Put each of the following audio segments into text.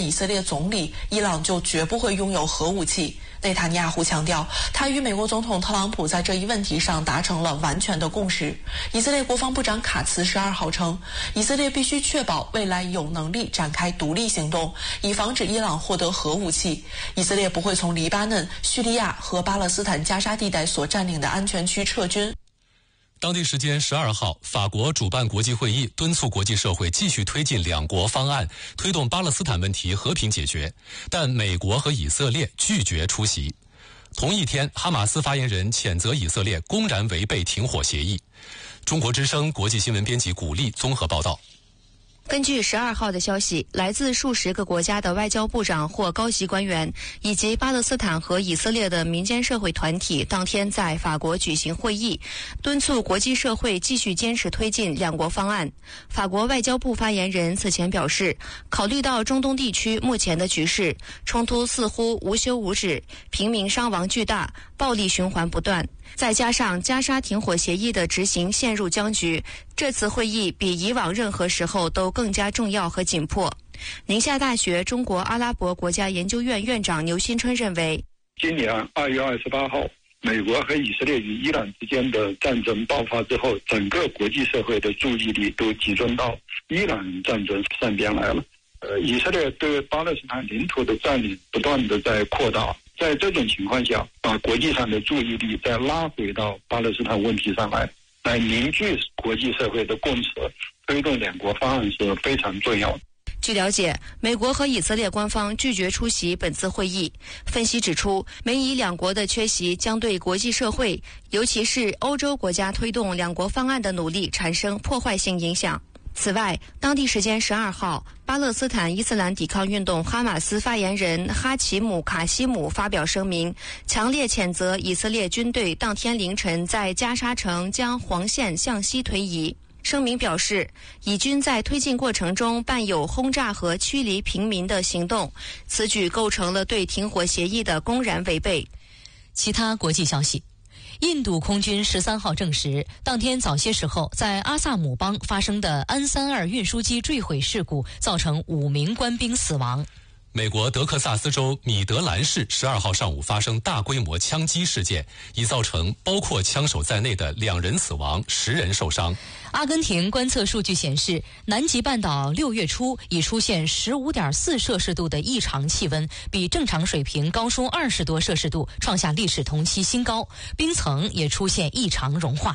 以色列总理，伊朗就绝不会拥有核武器。内塔尼亚胡强调，他与美国总统特朗普在这一问题上达成了完全的共识。以色列国防部长卡茨12号称，以色列必须确保未来有能力展开独立行动，以防止伊朗获得核武器。以色列不会从黎巴嫩、叙利亚和巴勒斯坦加沙地带所占领的安全区撤军。 当地时间12号，法国主办国际会议，敦促国际社会继续推进两国方案，推动巴勒斯坦问题和平解决。但美国和以色列拒绝出席。同一天，哈马斯发言人谴责以色列公然违背停火协议。中国之声国际新闻编辑古丽综合报道。 根据12号的消息，来自数十个国家的外交部长或高级官员，以及巴勒斯坦和以色列的民间社会团体当天在法国举行会议，敦促国际社会继续坚持推进两国方案。法国外交部发言人此前表示，考虑到中东地区目前的局势，冲突似乎无休无止，平民伤亡巨大，暴力循环不断，再加上加沙停火协议的执行陷入僵局，这次会议比以往任何时候都更加重要和紧迫。宁夏大学中国阿拉伯国家研究院院长牛新春认为， 今年2月28号，美国和以色列与伊朗之间的战争爆发之后，整个国际社会的注意力都集中到伊朗战争上边来了。以色列对巴勒斯坦领土的占领不断的在扩大，在这种情况下，把国际上的注意力再拉回到巴勒斯坦问题上来凝聚国际社会的共识，推动两国方案是非常重要的。 据了解，美国和以色列官方拒绝出席本次会议。分析指出，美以两国的缺席将对国际社会，尤其是欧洲国家推动两国方案的努力产生破坏性影响。此外，当地时间12号，巴勒斯坦伊斯兰抵抗运动哈马斯发言人哈奇姆·卡西姆发表声明，强烈谴责以色列军队当天凌晨在加沙城将黄线向西推移。声明表示，以军在推进过程中伴有轰炸和驱离平民的行动，此举构成了对停火协议的公然违背。 其他国际消息，印度空军13号证实，当天早些时候在阿萨姆邦发生的安32运输机坠毁事故，造成5名官兵死亡。 美国德克萨斯州米德兰市12号上午发生大规模枪击事件，已造成包括枪手在内的2人死亡，10人受伤。 阿根廷观测数据显示，南极半岛6月初已出现15.4摄氏度的异常气温，比正常水平高出20多摄氏度，创下历史同期新高。冰层也出现异常融化。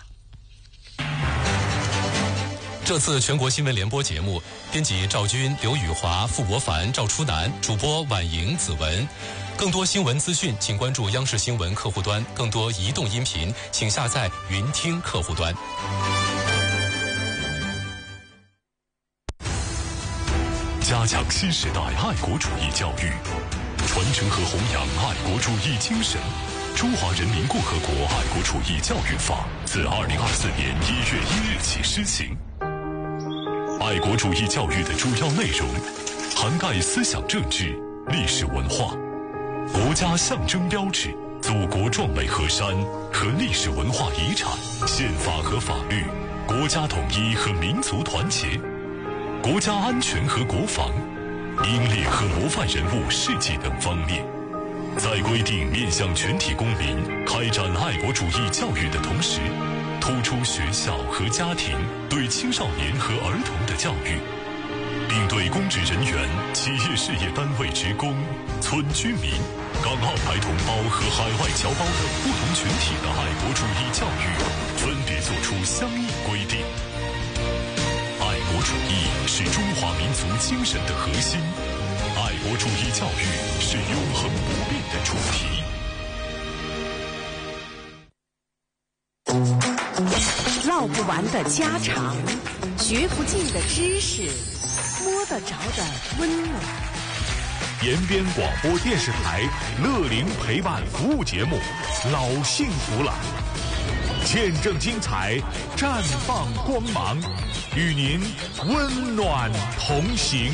这次全国新闻联播节目，编辑赵军、刘宇华、傅博凡、赵初南，主播婉莹、子文。更多新闻资讯，请关注央视新闻客户端；更多移动音频，请下载云听客户端。 加强新时代爱国主义教育，传承和弘扬爱国主义精神。中华人民共和国爱国主义教育法自2024年1月1日起施行。爱国主义教育的主要内容涵盖思想政治、历史文化、国家象征标志、祖国壮美河山和历史文化遗产、宪法和法律、国家统一和民族团结、国家安全和国防、英烈和模范人物事迹等方面。在规定面向全体公民开展爱国主义教育的同时，突出学校和家庭对青少年和儿童的教育，并对公职人员、企业事业单位职工、村居民、港澳台同胞和海外侨胞等不同群体的爱国主义教育分别作出相应规定。爱国主义是中华民族精神的核心，爱国主义教育是永恒不变的主题。 唠不完的家常，学不尽的知识，摸得着的温暖。 延边广播电视台乐龄陪伴服务节目《老幸福了》，见证精彩，绽放光芒，与您温暖同行。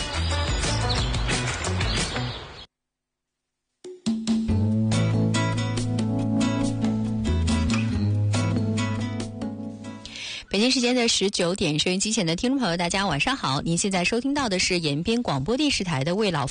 北京时间的19点，收音机前的听众朋友，大家晚上好！您现在收听到的是延边广播电视台的为老